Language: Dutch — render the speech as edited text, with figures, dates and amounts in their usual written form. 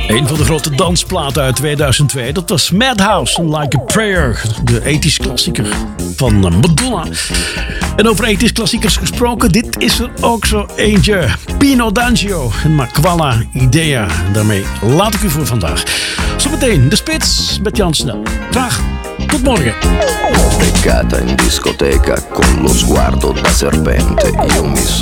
Een van de grote dansplaten uit 2002. Dat was Madhouse en Like a Prayer. De ethisch klassieker van Madonna. En over ethisch klassiekers gesproken. Dit is er ook zo eentje. Pino D'Angio en Makwala Idea. Daarmee laat ik u voor vandaag. Zometeen de Spits met Jan Snel. Graag tot morgen. Beccata in discoteca con lo sguardo da serpente. Io mi